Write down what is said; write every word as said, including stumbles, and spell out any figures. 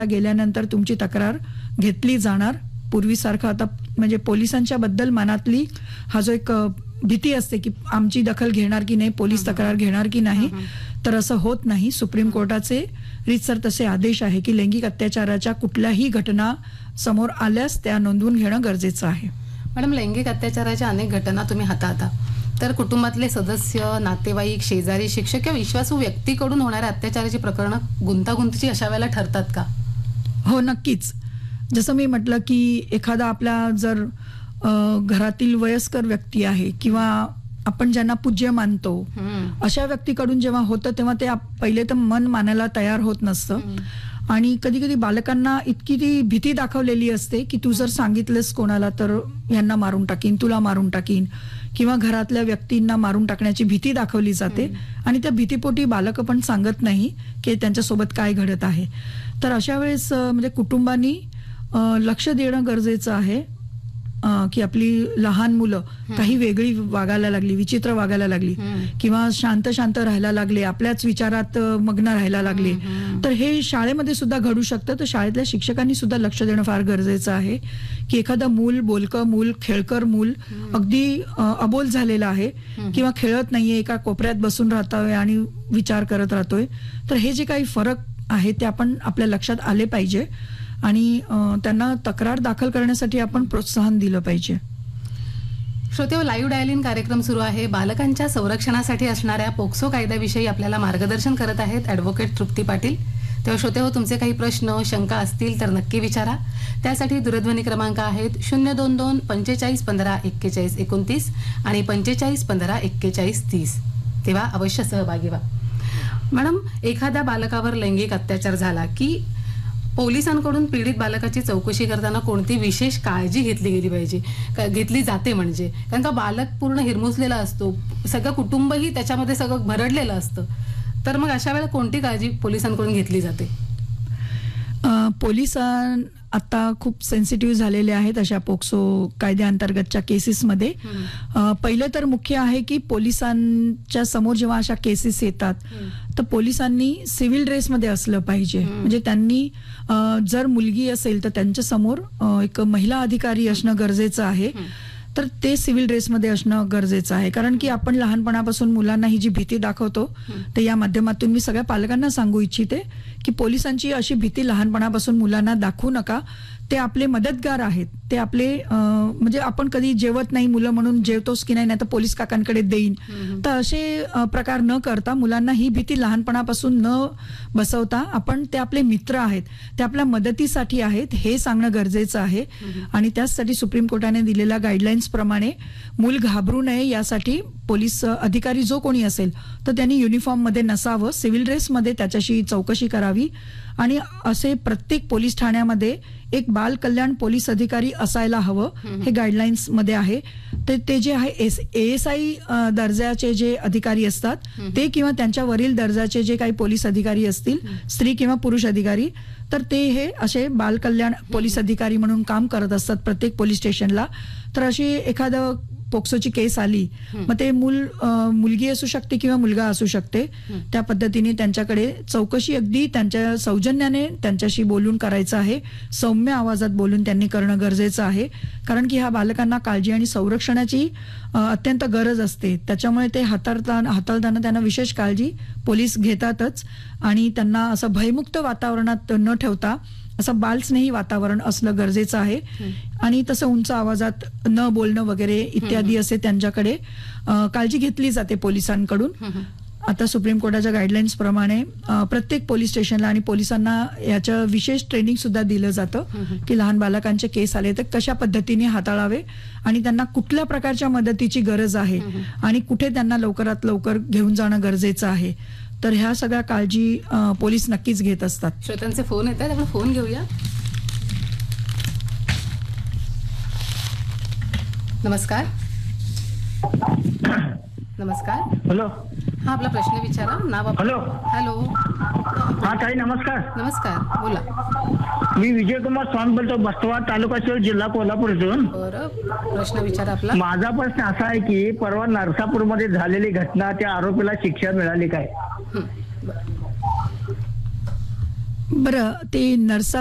गेल्यानंतर तुमची तक्रार घेतली जाणार. पूर्वीसारखं आता म्हणजे पोलिसांच्या बद्दल मनातली हा जो एक भीती असते की आमची दखल घेणार की नाही, पोलीस तक्रार घेणार की नाही, तर असं होत नाही. सुप्रीम कोर्टाचे रीतसर तसे आदेश आहे की लैंगिक अत्याचाराच्या कुठल्याही घटना समोर आल्यास त्या नोंदवून घेणं गरजेचं आहे. मॅडम, लैंगिक अत्याचाराच्या अनेक घटना तुम्ही हाताळता, तर कुटुंबातले सदस्य, नातेवाईक, शेजारी, शिक्षक किंवा विश्वासू व्यक्तीकडून होणाऱ्या अत्याचाराची प्रकरणं गुंतागुंतीची अशा वेळेला ठरतात का? हो, नक्कीच. जसं मी म्हटलं की एखादा आपला जर घरातील वयस्कर व्यक्ती आहे किंवा आपण ज्यांना पूज्य मानतो अशा व्यक्तीकडून जेव्हा होतं तेव्हा ते पहिले तर मन मानायला तयार होत नसतं. आणि कधी कधी बालकांना इतकी ती भीती दाखवलेली असते की तू जर सांगितलंस कोणाला तर यांना मारून टाकीन, तुला मारून टाकीन, किंवा घरातल्या व्यक्तींना मारून टाकण्याची भीती दाखवली जाते. आणि त्या भीतीपोटी बालकं पण सांगत नाही की त्यांच्यासोबत काय घडत आहे. तर अशा वेळेस म्हणजे कुटुंबांनी लक्ष देणं गरजेचं आहे की आपली लहान मुलं काही वेगळी वागायला लागली, विचित्र वागायला लागली किंवा शांत शांत राहायला लागले, आपल्याच विचारात मग्न राहायला लागले, तर हे शाळेमध्ये सुद्धा घडू शकतं. तर शाळेतल्या शिक्षकांनी सुद्धा लक्ष देणं फार गरजेचं आहे की एखादं मूल, बोलकं मूल, खेळकर मूल अगदी अबोल झालेलं आहे किंवा खेळत नाहीये, एका कोपऱ्यात बसून राहतोय आणि विचार करत राहतोय, तर हे जे काही फरक आहे ते आपण आपल्या लक्षात आले पाहिजे आणि त्यांना तक्रार दाखल करण्यासाठी आपण प्रोत्साहन दिलं पाहिजे. श्रोतेहो, लाईव्ह डायलिंग कार्यक्रम सुरू आहे. बालकांच्या संरक्षणासाठी असणाऱ्या पोक्सो कायद्याविषयी आपल्याला मार्गदर्शन करत आहेत ॲडव्होकेट तृप्ती पाटील. तेव्हा श्रोतेहो, तुमचे काही प्रश्न, शंका असतील तर नक्की विचारा. त्यासाठी दूरध्वनी क्रमांक आहेत शून्य दोन दोन पंचेचाळीस पंधरा एक्केचाळीस एकोणतीस आणि पंचेचाळीस पंधरा एक्केचाळीस तीस. तेव्हा अवश्य सहभागी व्हा. मॅडम, एखाद्या बालकावर लैंगिक अत्याचार झाला की पोलिसांकडून पीडित बालकाची चौकशी करताना कोणती विशेष काळजी घेतली गेली पाहिजे, घेतली जाते? म्हणजे कारण का बालक पूर्ण हिरमुसलेला असतो, सगळं कुटुंबही त्याच्यामध्ये सगळं भरडलेलं असतं, तर मग अशा वेळेला कोणती काळजी पोलिसांकडून घेतली जाते? पोलिसां आता खूप सेन्सिटिव्ह झालेले आहेत अशा पोक्सो कायद्याअंतर्गतच्या केसेसमध्ये. पहिलं तर मुख्य आहे की पोलिसांच्या समोर जेव्हा अशा केसेस येतात तर पोलिसांनी सिव्हिल ड्रेसमध्ये असलं पाहिजे. म्हणजे त्यांनी जर मुलगी असेल तर त्यांच्या समोर एक महिला अधिकारी असणं गरजेचं आहे, तर ते सिव्हिल ड्रेसमध्ये असणं गरजेचं आहे. कारण की आपण लहानपणापासून मुलांना ही जी भीती दाखवतो ते या माध्यमातून मी सगळ्या पालकांना सांगू इच्छिते की पोलिसांची अशी भीती लहानपणापासून मुलांना दाखवू नका. ते आपले मदतगार आहेत, ते आपले म्हणजे आपण कधी जेवत नाही मुलं म्हणून जेवतोस की नाही, नाही तर पोलीस काकांकडे देईन, तर असे प्रकार न करता मुलांना ही भीती लहानपणापासून न बसवता आपण ते आपले मित्र आहेत, ते आपल्या मदतीसाठी आहेत हे सांगणं गरजेचं आहे. आणि त्याचसाठी सुप्रीम कोर्टाने दिलेल्या गाईडलाईन्स प्रमाणे मूल घाबरू नये यासाठी पोलीस अधिकारी जो कोणी असेल तर त्यांनी युनिफॉर्म मध्ये नसावं, सिव्हिल ड्रेसमध्ये त्याच्याशी चौकशी करावी. आणि असे प्रत्येक पोलीस ठाण्यामध्ये एक बाल कल्याण पोलीस अधिकारी असायला हवं, हे गाईडलाईन्स मध्ये आहे. ते ते जे आहे एस एस आय दर्जाचे जे अधिकारी असतात ते किंवा त्यांच्या वरील दर्जाचे जे काही पोलीस अधिकारी असतील, स्त्री किंवा पुरुष अधिकारी, तर ते हे असे बाल कल्याण पोलीस अधिकारी म्हणून काम करत असतात प्रत्येक पोलीस स्टेशनला. तर अशी एखादं पोक्सोची केस आली मग ते मूल मुलगी असू शकते किंवा मुलगा असू शकते, त्या पद्धतीने त्यांच्याकडे चौकशी अगदी त्यांच्या सौजन्याने त्यांच्याशी बोलून करायचं आहे, सौम्य आवाजात बोलून त्यांनी करणं गरजेचं आहे. कारण की ह्या बालकांना काळजी आणि संरक्षणाची अत्यंत गरज असते, त्याच्यामुळे ते हाताळताना हाताळताना त्यांना विशेष काळजी पोलीस घेतातच. आणि त्यांना असं भयमुक्त वातावरणात न ठेवता असं बालस्नेही वातावरण असणं गरजेचं आहे. आणि तसं उंच आवाजात न बोलणं वगैरे इत्यादी असे त्यांच्याकडे काळजी घेतली जाते पोलिसांकडून. आता सुप्रीम कोर्टाच्या गाईडलाईन्स प्रमाणे प्रत्येक पोलीस स्टेशनला आणि पोलिसांना याचं विशेष ट्रेनिंग सुद्धा दिलं जातं की लहान बालकांचे केस आले तर कशा पद्धतीने हाताळावे आणि त्यांना कुठल्या प्रकारच्या मदतीची गरज आहे आणि कुठे त्यांना लवकरात लवकर घेऊन जाणं गरजेचं आहे. तर ह्या सगळ्या काळजी पोलीस नक्कीच घेत असतात. श्रोत्यांचे फोन येत आहेत, आपण फोन घेऊया. नमस्कार. नमस्कार. हॅलो. हा, आपला प्रश्न विचारा. नाव. हॅलो. हॅलो. हा ताई, नमस्कार. नमस्कार, बोला. मी विजयकुमार स्वामी बोलतो, बस्तवा तालुका शिरोळ, जिल्हा कोल्हापूर इथून. बरं, प्रश्न विचारा आपला. माझा प्रश्न असा आहे की परवा नरसापूरमध्ये झालेली घटना, त्या आरोपीला शिक्षा मिळाली काय? बरं, ते नरसा